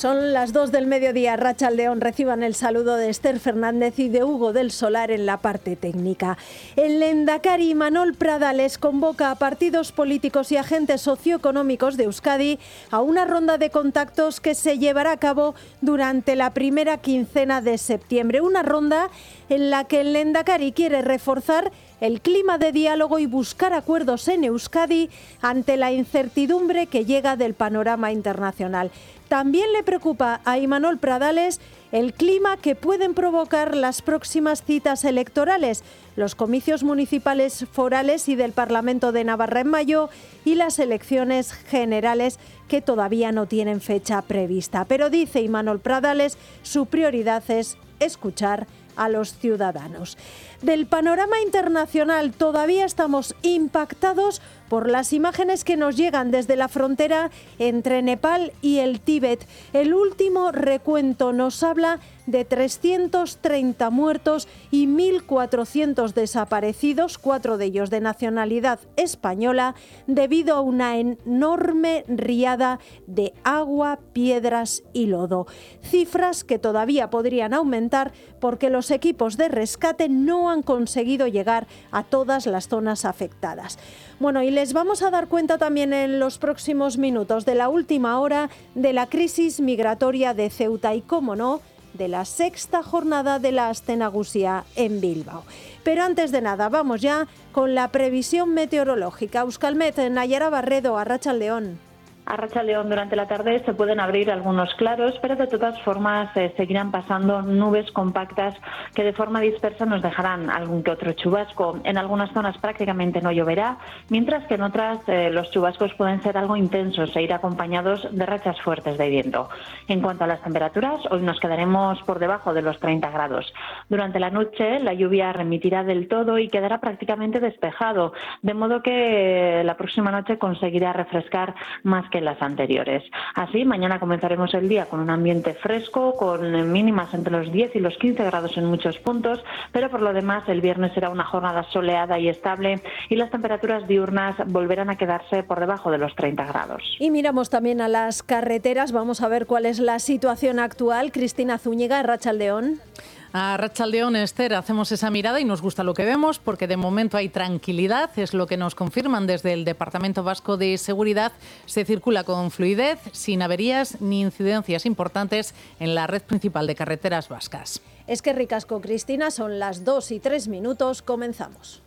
Son las 2 del mediodía. Arratsalde-on, reciban el saludo de Esther Fernández y de Hugo del Solar en la parte técnica. El lehendakari Imanol Pradales convoca a partidos políticos y agentes socioeconómicos de Euskadi a una ronda de contactos que se llevará a cabo durante la primera quincena de septiembre. Una ronda en la que el lehendakari quiere reforzar el clima de diálogo y buscar acuerdos en Euskadi ante la incertidumbre que llega del panorama internacional. También le preocupa a Imanol Pradales el clima que pueden provocar las próximas citas electorales, los comicios municipales, forales y del Parlamento de Navarra en mayo y las elecciones generales que todavía no tienen fecha prevista. Pero dice Imanol Pradales, su prioridad es escuchar a los ciudadanos. Del panorama internacional todavía estamos impactados por las imágenes que nos llegan desde la frontera entre Nepal y el Tíbet. El último recuento nos habla de 330 muertos y 1.400 desaparecidos, 4 de ellos de nacionalidad española, debido a una enorme riada de agua, piedras y lodo. Cifras que todavía podrían aumentar porque los equipos de rescate no han conseguido llegar a todas las zonas afectadas. Bueno, y les vamos a dar cuenta también en los próximos minutos de la última hora de la crisis migratoria de Ceuta y, cómo no, de la 6ª jornada de la Aste Nagusia en Bilbao. Pero antes de nada, vamos ya con la previsión meteorológica. Euskalmet, Nayara Barredo, Arratsalde-on. Arratsalde-on, durante la tarde se pueden abrir algunos claros, pero de todas formas seguirán pasando nubes compactas que de forma dispersa nos dejarán algún que otro chubasco. En algunas zonas prácticamente no lloverá, mientras que en otras los chubascos pueden ser algo intensos e ir acompañados de rachas fuertes de viento. En cuanto a las temperaturas, hoy nos quedaremos por debajo de los 30 grados. Durante la noche la lluvia remitirá del todo y quedará prácticamente despejado, de modo que la próxima noche conseguirá refrescar más que las anteriores. Así, mañana comenzaremos el día con un ambiente fresco, con mínimas entre los 10 y los 15 grados en muchos puntos, pero por lo demás el viernes será una jornada soleada y estable y las temperaturas diurnas volverán a quedarse por debajo de los 30 grados. Y miramos también a las carreteras, vamos a ver cuál es la situación actual. Cristina Zúñiga, Arratsalde-on. Arratsalde-on, Esther, hacemos esa mirada y nos gusta lo que vemos porque de momento hay tranquilidad, es lo que nos confirman desde el Departamento Vasco de Seguridad. Se circula con fluidez, sin averías ni incidencias importantes en la red principal de carreteras vascas. Eskerrik asko, Cristina, son las 2:03, comenzamos.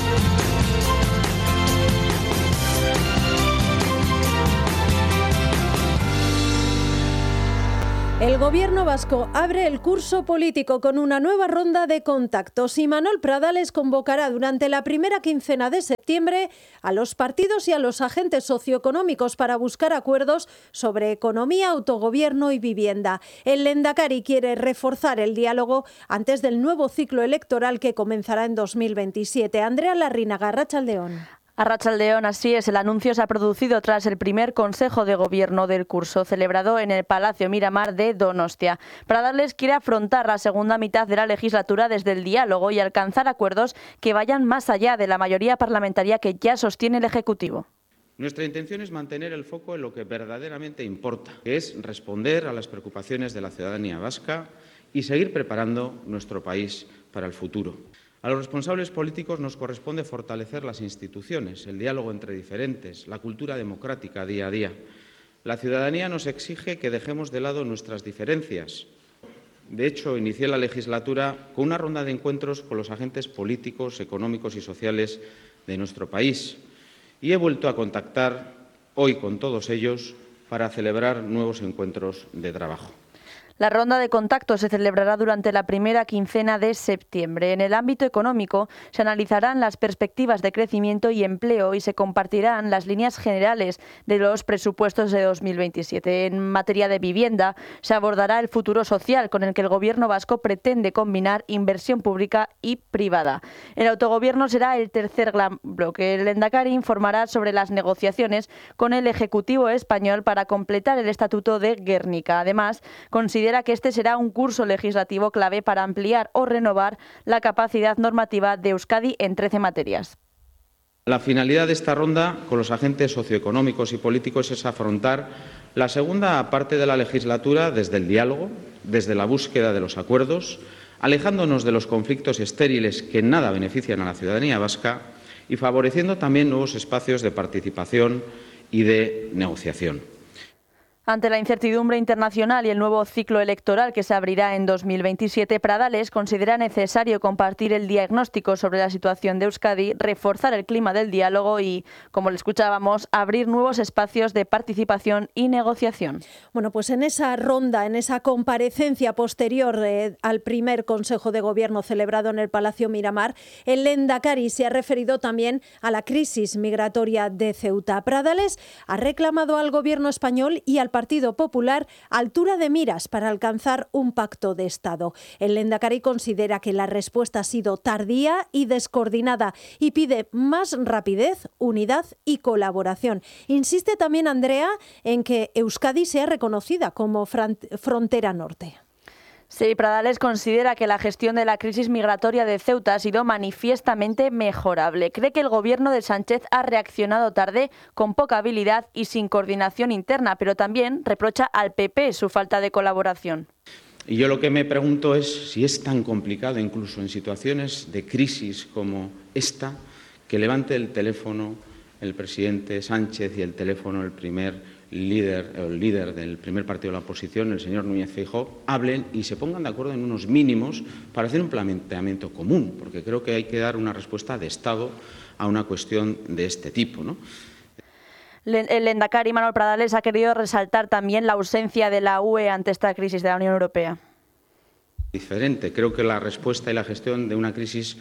El Gobierno vasco abre el curso político con una nueva ronda de contactos. Imanol Pradales convocará durante la primera quincena de septiembre a los partidos y a los agentes socioeconómicos para buscar acuerdos sobre economía, autogobierno y vivienda. El lehendakari quiere reforzar el diálogo antes del nuevo ciclo electoral que comenzará en 2027. Andrea Larrinaga, Arratsalde-on. Arratsalde-on, así es. El anuncio se ha producido tras el primer Consejo de Gobierno del curso, celebrado en el Palacio Miramar de Donostia. Pradales quiere afrontar la segunda mitad de la legislatura desde el diálogo y alcanzar acuerdos que vayan más allá de la mayoría parlamentaria que ya sostiene el Ejecutivo. Nuestra intención es mantener el foco en lo que verdaderamente importa, que es responder a las preocupaciones de la ciudadanía vasca y seguir preparando nuestro país para el futuro. A los responsables políticos nos corresponde fortalecer las instituciones, el diálogo entre diferentes, la cultura democrática día a día. La ciudadanía nos exige que dejemos de lado nuestras diferencias. De hecho, inicié la legislatura con una ronda de encuentros con los agentes políticos, económicos y sociales de nuestro país y he vuelto a contactar hoy con todos ellos para celebrar nuevos encuentros de trabajo. La ronda de contacto se celebrará durante la primera quincena de septiembre. En el ámbito económico se analizarán las perspectivas de crecimiento y empleo y se compartirán las líneas generales de los presupuestos de 2027. En materia de vivienda se abordará el futuro social con el que el Gobierno vasco pretende combinar inversión pública y privada. El autogobierno será el tercer gran bloque. El lehendakari informará sobre las negociaciones con el Ejecutivo español para completar el Estatuto de Gernika. Además, considera que este será un curso legislativo clave para ampliar o renovar la capacidad normativa de Euskadi en 13 materias. La finalidad de esta ronda con los agentes socioeconómicos y políticos es afrontar la segunda parte de la legislatura desde el diálogo, desde la búsqueda de los acuerdos, alejándonos de los conflictos estériles que en nada benefician a la ciudadanía vasca y favoreciendo también nuevos espacios de participación y de negociación. Ante la incertidumbre internacional y el nuevo ciclo electoral que se abrirá en 2027, Pradales considera necesario compartir el diagnóstico sobre la situación de Euskadi, reforzar el clima del diálogo y, como le escuchábamos, abrir nuevos espacios de participación y negociación. Bueno, pues en esa ronda, en esa comparecencia posterior al primer Consejo de Gobierno celebrado en el Palacio Miramar, el Lehendakari se ha referido también a la crisis migratoria de Ceuta. Pradales ha reclamado al Gobierno español y al Partido Popular altura de miras para alcanzar un pacto de Estado. El Lehendakari considera que la respuesta ha sido tardía y descoordinada y pide más rapidez, unidad y colaboración. Insiste también Andrea en que Euskadi sea reconocida como frontera norte. Sí, Pradales considera que la gestión de la crisis migratoria de Ceuta ha sido manifiestamente mejorable. Cree que el gobierno de Sánchez ha reaccionado tarde, con poca habilidad y sin coordinación interna, pero también reprocha al PP su falta de colaboración. Y yo lo que me pregunto es si es tan complicado, incluso en situaciones de crisis como esta, que levante el teléfono el presidente Sánchez y el teléfono el líder del primer partido de la oposición, el señor Núñez Feijóo, hablen y se pongan de acuerdo en unos mínimos para hacer un planteamiento común, porque creo que hay que dar una respuesta de Estado a una cuestión de este tipo, ¿no? El Lehendakari Manuel Pradales ha querido resaltar también la ausencia de la UE ante esta crisis de la Unión Europea. Diferente. Creo que la respuesta y la gestión de una crisis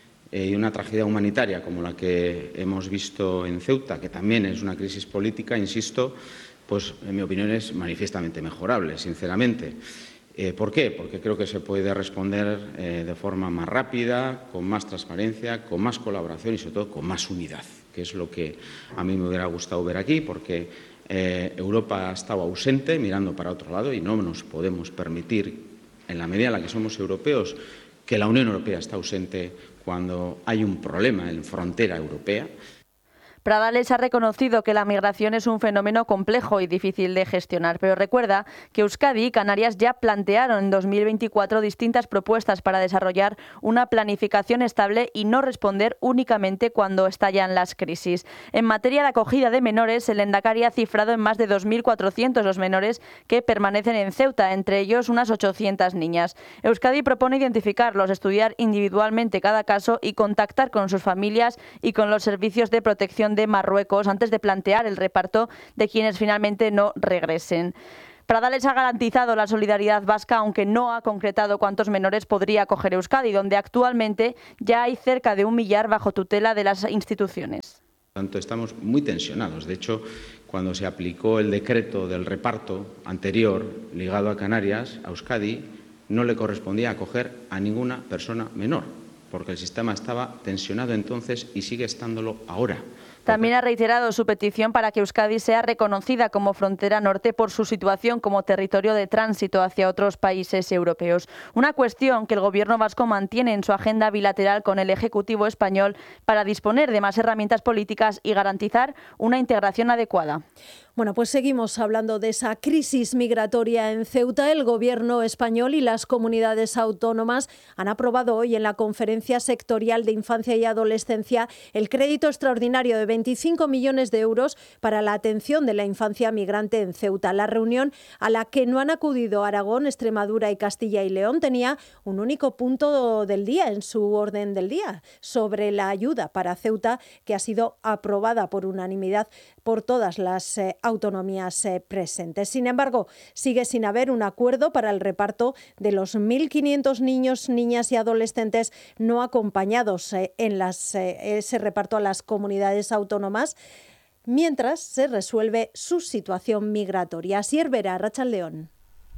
y una tragedia humanitaria como la que hemos visto en Ceuta, que también es una crisis política, insisto, pues en mi opinión es manifiestamente mejorable, sinceramente. ¿Por qué? Porque creo que se puede responder de forma más rápida, con más transparencia, con más colaboración y sobre todo con más unidad, que es lo que a mí me hubiera gustado ver aquí, porque Europa ha estado ausente mirando para otro lado y no nos podemos permitir, en la medida en la que somos europeos, que la Unión Europea está ausente cuando hay un problema en frontera europea. Pradales ha reconocido que la migración es un fenómeno complejo y difícil de gestionar, pero recuerda que Euskadi y Canarias ya plantearon en 2024 distintas propuestas para desarrollar una planificación estable y no responder únicamente cuando estallan las crisis. En materia de acogida de menores, el Lehendakari ha cifrado en más de 2.400 los menores que permanecen en Ceuta, entre ellos unas 800 niñas. Euskadi propone identificarlos, estudiar individualmente cada caso y contactar con sus familias y con los servicios de protección de Marruecos antes de plantear el reparto de quienes finalmente no regresen. Pradales ha garantizado la solidaridad vasca, aunque no ha concretado cuántos menores podría acoger Euskadi, donde actualmente ya hay cerca de 1 millar bajo tutela de las instituciones. Por tanto, estamos muy tensionados. De hecho, cuando se aplicó el decreto del reparto anterior ligado a Canarias, a Euskadi, no le correspondía acoger a ninguna persona menor, porque el sistema estaba tensionado entonces y sigue estándolo ahora. También ha reiterado su petición para que Euskadi sea reconocida como frontera norte por su situación como territorio de tránsito hacia otros países europeos. Una cuestión que el Gobierno vasco mantiene en su agenda bilateral con el Ejecutivo español para disponer de más herramientas políticas y garantizar una integración adecuada. Bueno, pues seguimos hablando de esa crisis migratoria en Ceuta. El Gobierno español y las comunidades autónomas han aprobado hoy en la Conferencia Sectorial de Infancia y Adolescencia el crédito extraordinario de 25 millones de euros para la atención de la infancia migrante en Ceuta. La reunión, a la que no han acudido Aragón, Extremadura y Castilla y León, tenía un único punto del día en su orden del día sobre la ayuda para Ceuta, que ha sido aprobada por unanimidad por todas las autonomías presentes. Sin embargo, sigue sin haber un acuerdo para el reparto de los 1.500 niños, niñas y adolescentes no acompañados en ese reparto a las comunidades autónomas, mientras se resuelve su situación migratoria. Asier Vera, Rachaldeón.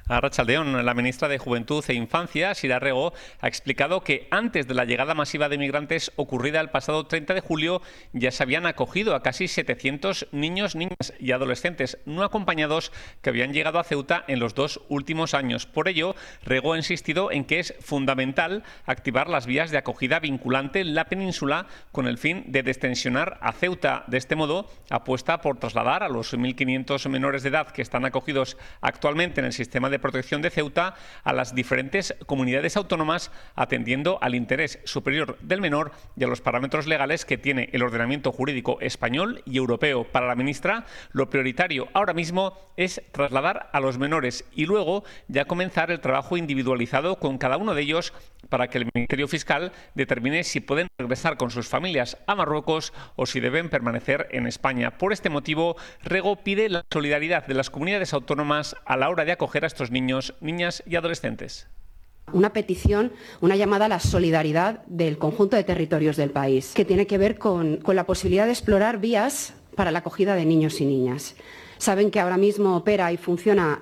Arratsaldeón, la ministra de Juventud e Infancia, Sira Rego, ha explicado que antes de la llegada masiva de migrantes ocurrida el pasado 30 de julio ya se habían acogido a casi 700 niños, niñas y adolescentes no acompañados que habían llegado a Ceuta en los 2 últimos años. Por ello, Rego ha insistido en que es fundamental activar las vías de acogida vinculante en la península con el fin de destensionar a Ceuta. De este modo, apuesta por trasladar a los 1.500 menores de edad que están acogidos actualmente en el sistema de protección de Ceuta a las diferentes comunidades autónomas, atendiendo al interés superior del menor y a los parámetros legales que tiene el ordenamiento jurídico español y europeo. Para la ministra, lo prioritario ahora mismo es trasladar a los menores y luego ya comenzar el trabajo individualizado con cada uno de ellos para que el Ministerio Fiscal determine si pueden regresar con sus familias a Marruecos o si deben permanecer en España. Por este motivo, Rego pide la solidaridad de las comunidades autónomas a la hora de acoger a estos niños, niñas y adolescentes. Una petición, una llamada a la solidaridad del conjunto de territorios del país, que tiene que ver con la posibilidad de explorar vías para la acogida de niños y niñas. Saben que ahora mismo opera y funciona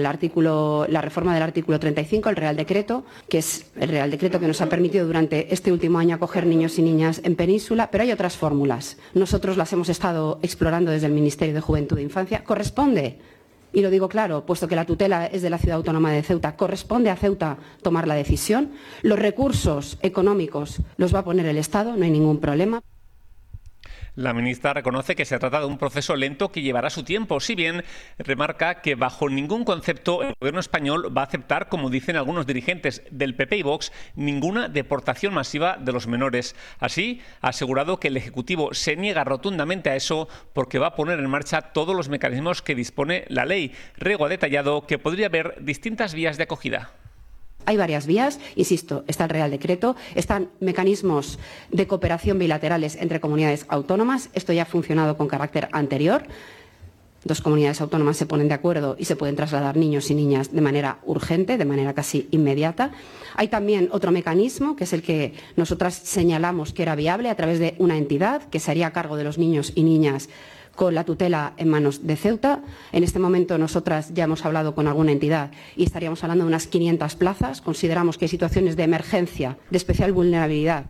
la reforma del artículo 35, el Real Decreto, que es el Real Decreto que nos ha permitido durante este último año acoger niños y niñas en península, pero hay otras fórmulas. Nosotros las hemos estado explorando desde el Ministerio de Juventud e Infancia. Corresponde, y lo digo claro, puesto que la tutela es de la Ciudad Autónoma de Ceuta, corresponde a Ceuta tomar la decisión. Los recursos económicos los va a poner el Estado, no hay ningún problema. La ministra reconoce que se trata de un proceso lento que llevará su tiempo, si bien remarca que bajo ningún concepto el gobierno español va a aceptar, como dicen algunos dirigentes del PP y Vox, ninguna deportación masiva de los menores. Así, ha asegurado que el Ejecutivo se niega rotundamente a eso porque va a poner en marcha todos los mecanismos que dispone la ley. Rego ha detallado que podría haber distintas vías de acogida. Hay varias vías, insisto, está el Real Decreto, están mecanismos de cooperación bilaterales entre comunidades autónomas. Esto ya ha funcionado con carácter anterior. 2 comunidades autónomas se ponen de acuerdo y se pueden trasladar niños y niñas de manera urgente, de manera casi inmediata. Hay también otro mecanismo, que es el que nosotras señalamos que era viable a través de una entidad que se haría a cargo de los niños y niñas con la tutela en manos de Ceuta. En este momento nosotras ya hemos hablado con alguna entidad y estaríamos hablando de unas 500 plazas. Consideramos que hay situaciones de emergencia, de especial vulnerabilidad.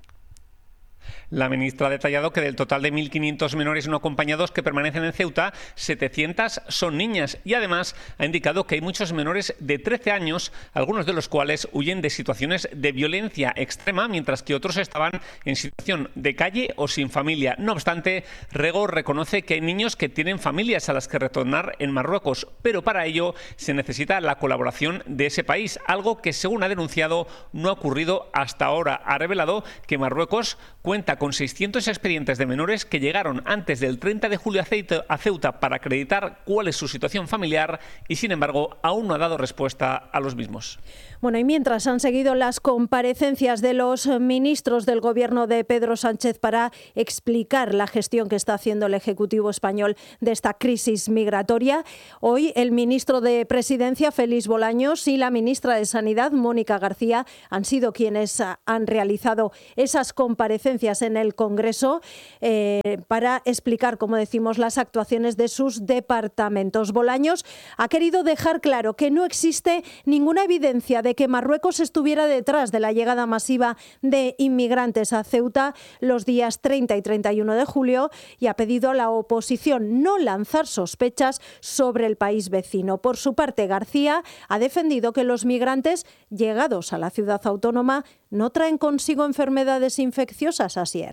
La ministra ha detallado que del total de 1.500 menores no acompañados que permanecen en Ceuta, 700 son niñas y además ha indicado que hay muchos menores de 13 años, algunos de los cuales huyen de situaciones de violencia extrema, mientras que otros estaban en situación de calle o sin familia. No obstante, Rego reconoce que hay niños que tienen familias a las que retornar en Marruecos, pero para ello se necesita la colaboración de ese país, algo que, según ha denunciado, no ha ocurrido hasta ahora. Ha revelado que Marruecos cuenta con 600 expedientes de menores que llegaron antes del 30 de julio a Ceuta para acreditar cuál es su situación familiar y, sin embargo, aún no ha dado respuesta a los mismos. Bueno, y mientras han seguido las comparecencias de los ministros del Gobierno de Pedro Sánchez para explicar la gestión que está haciendo el Ejecutivo español de esta crisis migratoria, hoy el ministro de Presidencia, Félix Bolaños, y la ministra de Sanidad, Mónica García, han sido quienes han realizado esas comparecencias en el Congreso para explicar, como decimos, las actuaciones de sus departamentos. Bolaños ha querido dejar claro que no existe ninguna evidencia de que Marruecos estuviera detrás de la llegada masiva de inmigrantes a Ceuta los días 30 y 31 de julio y ha pedido a la oposición no lanzar sospechas sobre el país vecino. Por su parte, García ha defendido que los migrantes llegados a la ciudad autónoma no traen consigo enfermedades infecciosas, Asier.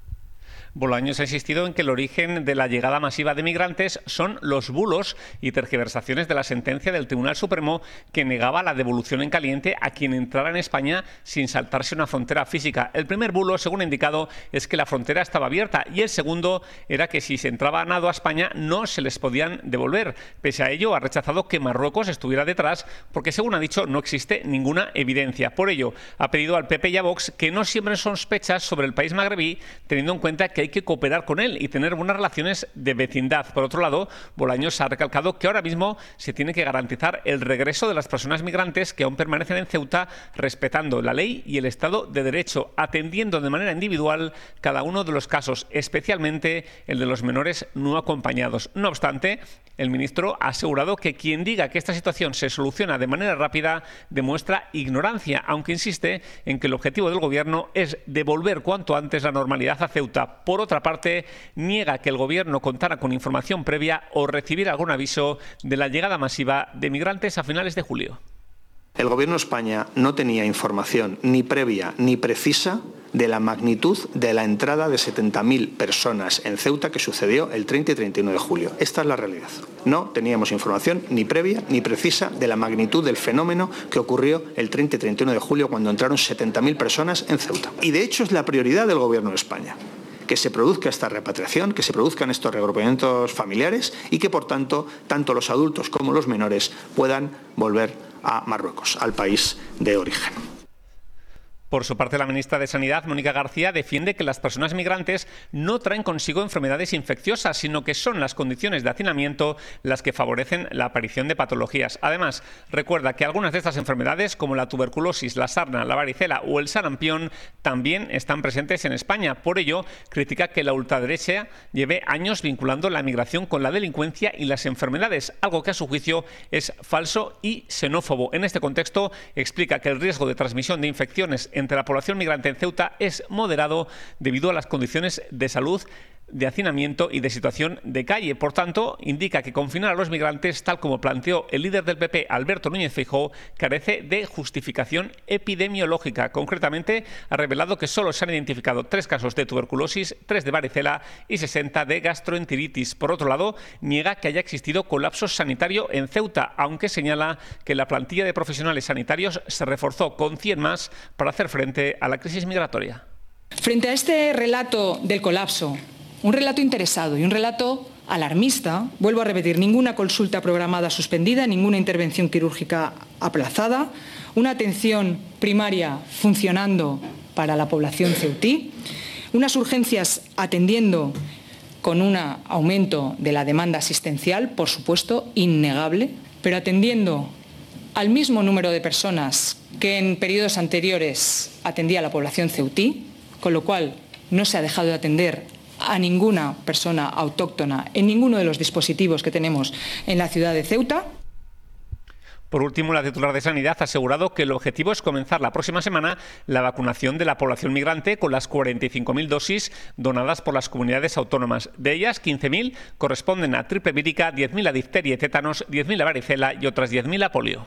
Bolaños ha insistido en que el origen de la llegada masiva de migrantes son los bulos y tergiversaciones de la sentencia del Tribunal Supremo que negaba la devolución en caliente a quien entrara en España sin saltarse una frontera física. El primer bulo, según ha indicado, es que la frontera estaba abierta y el segundo era que si se entraba a nado a España no se les podían devolver. Pese a ello, ha rechazado que Marruecos estuviera detrás porque, según ha dicho, no existe ninguna evidencia. Por ello, ha pedido al PP y a Vox que no siembren sospechas sobre el país magrebí, teniendo en cuenta que que hay que cooperar con él y tener buenas relaciones de vecindad. Por otro lado, Bolaños ha recalcado que ahora mismo se tiene que garantizar el regreso de las personas migrantes que aún permanecen en Ceuta, respetando la ley y el Estado de Derecho, atendiendo de manera individual cada uno de los casos, especialmente el de los menores no acompañados. No obstante, el ministro ha asegurado que quien diga que esta situación se soluciona de manera rápida demuestra ignorancia, aunque insiste en que el objetivo del Gobierno es devolver cuanto antes la normalidad a Ceuta. Por otra parte, niega que el Gobierno contara con información previa o recibiera algún aviso de la llegada masiva de migrantes a finales de julio. El Gobierno de España no tenía información ni previa ni precisa de la magnitud de la entrada de 70.000 personas en Ceuta que sucedió el 30 y 31 de julio. Esta es la realidad. No teníamos información ni previa ni precisa de la magnitud del fenómeno que ocurrió el 30 y 31 de julio cuando entraron 70.000 personas en Ceuta. Y de hecho es la prioridad del Gobierno de España que se produzca esta repatriación, que se produzcan estos reagrupamientos familiares y que, por tanto, tanto los adultos como los menores puedan volver a Marruecos, al país de origen. Por su parte, la ministra de Sanidad, Mónica García, defiende que las personas migrantes no traen consigo enfermedades infecciosas, sino que son las condiciones de hacinamiento las que favorecen la aparición de patologías. Además, recuerda que algunas de estas enfermedades, como la tuberculosis, la sarna, la varicela o el sarampión, también están presentes en España. Por ello, critica que la ultraderecha lleve años vinculando la migración con la delincuencia y las enfermedades, algo que a su juicio es falso y xenófobo. En este contexto, explica que el riesgo de transmisión de infecciones entre la población migrante en Ceuta es moderado debido a las condiciones de salud, de hacinamiento y de situación de calle. Por tanto, indica que confinar a los migrantes, tal como planteó el líder del PP, Alberto Núñez Feijóo, carece de justificación epidemiológica. Concretamente, ha revelado que solo se han identificado 3 casos de tuberculosis, 3 de varicela y 60 de gastroenteritis. Por otro lado, niega que haya existido colapso sanitario en Ceuta, aunque señala que la plantilla de profesionales sanitarios se reforzó con 100 más para hacer frente a la crisis migratoria. Frente a este relato del colapso, un relato interesado y un relato alarmista, vuelvo a repetir, ninguna consulta programada suspendida, ninguna intervención quirúrgica aplazada, una atención primaria funcionando para la población ceutí, unas urgencias atendiendo con un aumento de la demanda asistencial, por supuesto, innegable, pero atendiendo al mismo número de personas que en periodos anteriores atendía a la población ceutí, con lo cual no se ha dejado de atender a ninguna persona autóctona en ninguno de los dispositivos que tenemos en la ciudad de Ceuta. Por último, la titular de Sanidad ha asegurado que el objetivo es comenzar la próxima semana la vacunación de la población migrante con las 45.000 dosis donadas por las comunidades autónomas. De ellas, 15.000 corresponden a triple vírica, 10.000 a difteria y tétanos, 10.000 a varicela y otras 10.000 a polio.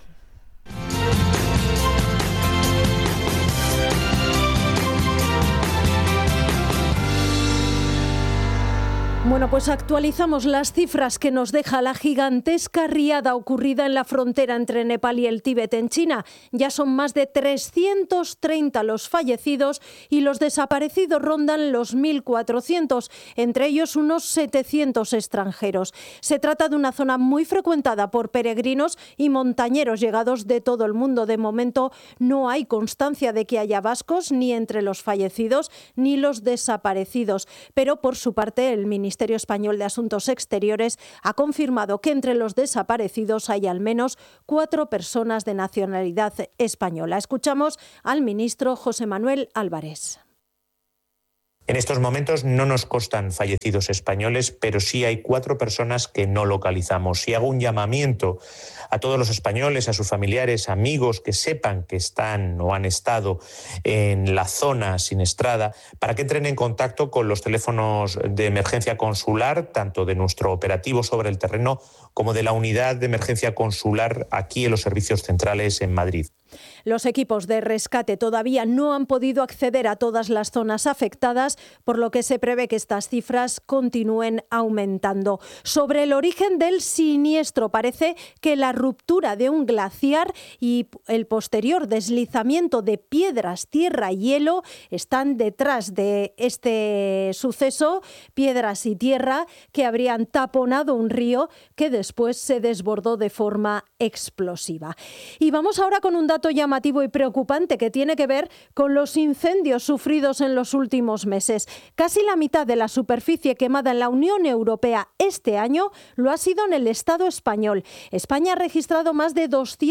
Bueno, pues actualizamos las cifras que nos deja la gigantesca riada ocurrida en la frontera entre Nepal y el Tíbet en China. Ya son más de 330 los fallecidos y los desaparecidos rondan los 1.400, entre ellos unos 700 extranjeros. Se trata de una zona muy frecuentada por peregrinos y montañeros llegados de todo el mundo. De momento no hay constancia de que haya vascos ni entre los fallecidos ni los desaparecidos, pero por su parte el Ministerio Español de Asuntos Exteriores ha confirmado que entre los desaparecidos hay al menos 4 personas de nacionalidad española. Escuchamos al ministro José Manuel Álvarez. En estos momentos no nos constan fallecidos españoles, pero sí hay 4 personas que no localizamos. Y hago un llamamiento a todos los españoles, a sus familiares, amigos, que sepan que están o han estado en la zona siniestrada, para que entren en contacto con los teléfonos de emergencia consular, tanto de nuestro operativo sobre el terreno como de la unidad de emergencia consular aquí en los servicios centrales en Madrid. Los equipos de rescate todavía no han podido acceder a todas las zonas afectadas, por lo que se prevé que estas cifras continúen aumentando. Sobre el origen del siniestro, parece que la ruptura de un glaciar y el posterior deslizamiento de piedras, tierra y hielo están detrás de este suceso, piedras y tierra que habrían taponado un río que después se desbordó de forma explosiva. Y vamos ahora con un dato dato llamativo y preocupante que tiene que ver con los incendios sufridos en los últimos meses. Casi la mitad de la superficie quemada en la Unión Europea este año lo ha sido en el Estado español. España ha registrado más de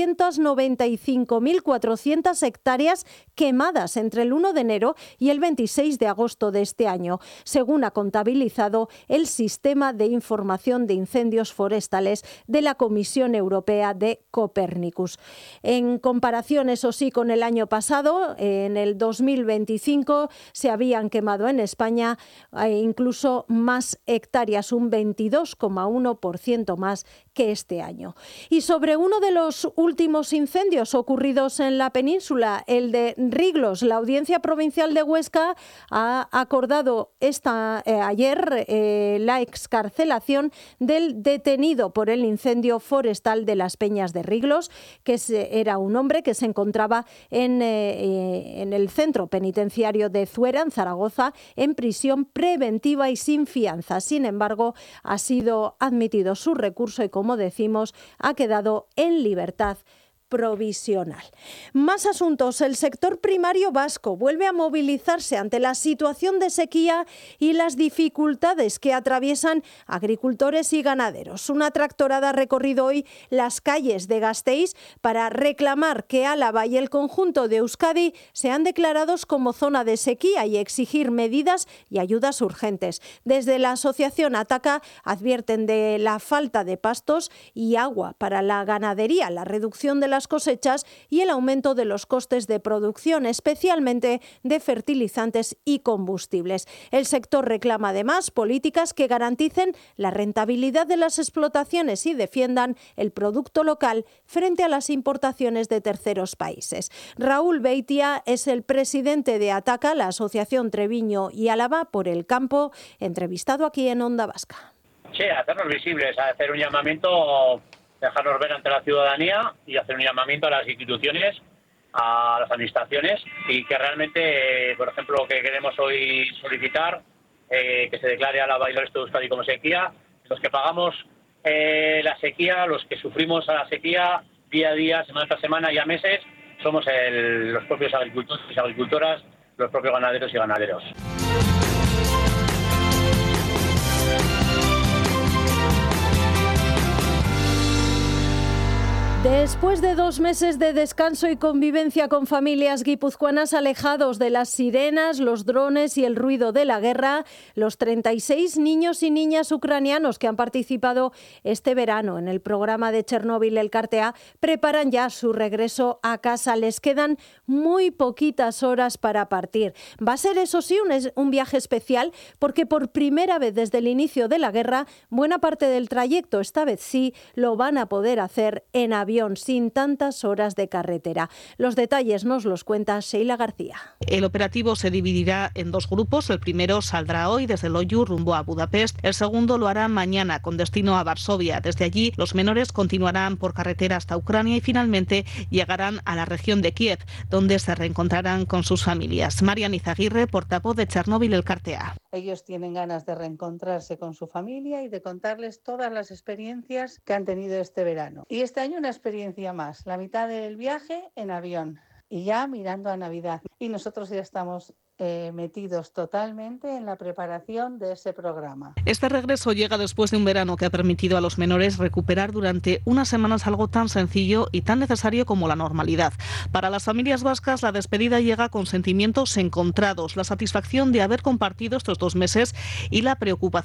295.400 hectáreas quemadas entre el 1 de enero y el 26 de agosto de este año, según ha contabilizado el Sistema de Información de Incendios Forestales de la Comisión Europea de Copernicus. En comparación, eso sí, con el año pasado, en el 2025 se habían quemado en España incluso más hectáreas, un 22,1% más que este año. Y sobre uno de los últimos incendios ocurridos en la península, el de Riglos, la Audiencia Provincial de Huesca ha acordado ayer la excarcelación del detenido por el incendio forestal de las Peñas de Riglos, que era un hombre que se encontraba en el centro penitenciario de Zuera, en Zaragoza, en prisión preventiva y sin fianza. Sin embargo, ha sido admitido su recurso y, como decimos, ha quedado en libertad provisional. Más asuntos. El sector primario vasco vuelve a movilizarse ante la situación de sequía y las dificultades que atraviesan agricultores y ganaderos. Una tractorada ha recorrido hoy las calles de Gasteiz para reclamar que Álava y el conjunto de Euskadi sean declarados como zona de sequía y exigir medidas y ayudas urgentes. Desde la asociación Ataca advierten de la falta de pastos y agua para la ganadería, la reducción de las cosechas y el aumento de los costes de producción, especialmente de fertilizantes y combustibles. El sector reclama además políticas que garanticen la rentabilidad de las explotaciones y defiendan el producto local frente a las importaciones de terceros países. Raúl Beitia es el presidente de Ataca, la asociación Treviño y Álava por el campo, entrevistado aquí en Onda Vasca. Sí, hacernos visibles, hacer un llamamiento, dejarnos ver ante la ciudadanía y hacer un llamamiento a las instituciones, a las administraciones, y que realmente, por ejemplo, lo que queremos hoy solicitar, que se declare Álava y el resto de Euskadi como sequía. Los que pagamos la sequía, los que sufrimos a la sequía día a día, semana tras semana, ya meses, somos los propios agricultores y agricultoras, los propios ganaderos y ganaderos. Después de 2 meses de descanso y convivencia con familias guipuzcoanas alejados de las sirenas, los drones y el ruido de la guerra, los 36 niños y niñas ucranianos que han participado este verano en el programa de Chernóbil Elkartea preparan ya su regreso a casa. Les quedan muy poquitas horas para partir. Va a ser, eso sí, un viaje especial porque por primera vez desde el inicio de la guerra, buena parte del trayecto, esta vez sí, lo van a poder hacer en avión, sin tantas horas de carretera. Los detalles nos los cuenta Sheila García. El operativo se dividirá en 2 grupos. El primero saldrá hoy desde Loiu rumbo a Budapest. El segundo lo hará mañana con destino a Varsovia. Desde allí, los menores continuarán por carretera hasta Ucrania y finalmente llegarán a la región de Kiev, donde se reencontrarán con sus familias. Marian Izaguirre, portavoz de Chernóbil Elkartea. Ellos tienen ganas de reencontrarse con su familia y de contarles todas las experiencias que han tenido este verano. Y este año una experiencia más, la mitad del viaje en avión y ya mirando a Navidad. Y nosotros ya estamos metidos totalmente en la preparación de ese programa. Este regreso llega después de un verano que ha permitido a los menores recuperar durante unas semanas algo tan sencillo y tan necesario como la normalidad. Para las familias vascas, la despedida llega con sentimientos encontrados, la satisfacción de haber compartido estos 2 meses y la preocupación